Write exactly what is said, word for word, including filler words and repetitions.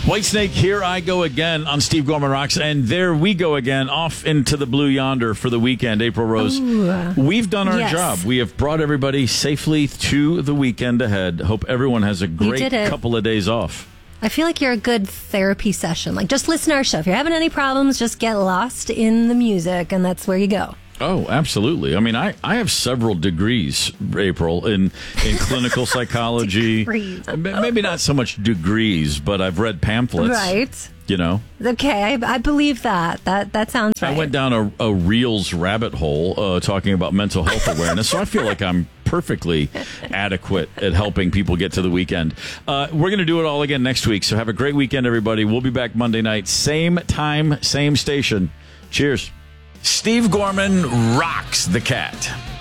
Whitesnake, here I go again on Steve Gorman Rocks, and there we go again, off into the blue yonder for the weekend. April Rose, Ooh. We've done our yes. job. We have brought everybody safely to the weekend ahead. Hope everyone has a great couple of days off. I feel like you're a good therapy session. Like, just listen to our show. If you're having any problems, just get lost in the music, and that's where you go. Oh, absolutely. I mean, I, I have several degrees, April, in, in clinical psychology. Maybe not so much degrees, but I've read pamphlets. Right. You know? Okay, I, I believe that. That that sounds right. I went down a, a Reels rabbit hole uh, talking about mental health awareness, so I feel like I'm perfectly adequate at helping people get to the weekend. Uh, we're going to do it all again next week, so have a great weekend, everybody. We'll be back Monday night, same time, same station. Cheers. Steve Gorman rocks the cat.